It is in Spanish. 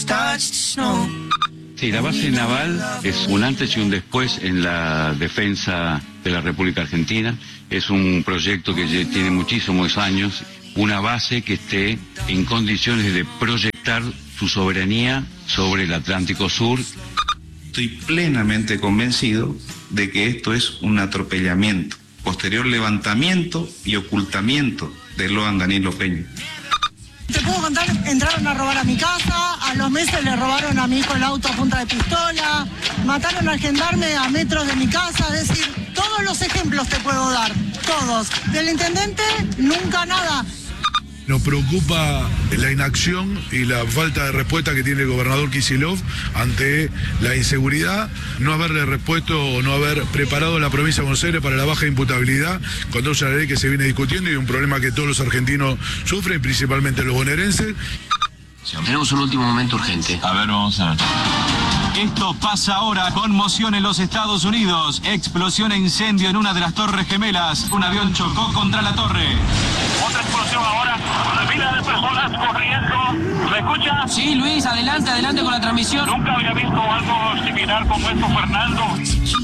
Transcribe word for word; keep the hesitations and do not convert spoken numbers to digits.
Sí, la base naval es un antes y un después en la defensa de la República Argentina. Es un proyecto que tiene muchísimos años, una base que esté en condiciones de proyectar su soberanía sobre el Atlántico Sur. Estoy plenamente convencido de que esto es un atropellamiento, posterior levantamiento y ocultamiento de Loan Danilo Peña. Te puedo contar, entraron a robar a mi casa, a los meses le robaron a mi hijo el auto a punta de pistola, mataron al gendarme a metros de mi casa, es decir, todos los ejemplos te puedo dar, todos. Del intendente, nunca nada. Nos preocupa la inacción y la falta de respuesta que tiene el gobernador Kicillof ante la inseguridad, no haberle respuesto o no haber preparado la provincia de Buenos Aires para la baja imputabilidad, cuando es una ley que se viene discutiendo y un problema que todos los argentinos sufren, principalmente los bonaerenses. Tenemos un último momento urgente. A ver, vamos a ver. Esto pasa ahora. Conmoción en los Estados Unidos. Explosión e incendio en una de las torres gemelas. Un avión chocó contra la torre. Otra explosión ahora. Una fila de personas corriendo. ¿Me escucha? Sí, Luis, adelante, adelante con la transmisión. Nunca había visto algo similar como esto, Fernando.